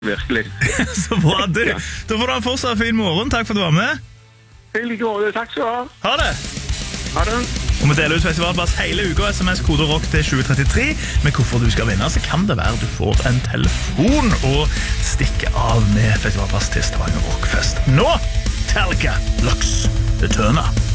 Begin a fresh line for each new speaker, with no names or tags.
Virkelig.
Så bra, du. Da får du ha en fortsatt fin morgen. Takk for at du var med.
I like måte. Takk skal du ha.
Ha det.
Ha det.
Og vi deler ut festivalpass hele uka. SMS-kode ROCK til 2033. Men hvorfor du skal vinne, så kan det være du får en telefon og stikker av med festivalpass til Stavanger Rockfest. Nå, Metallica, Lux, The Turner.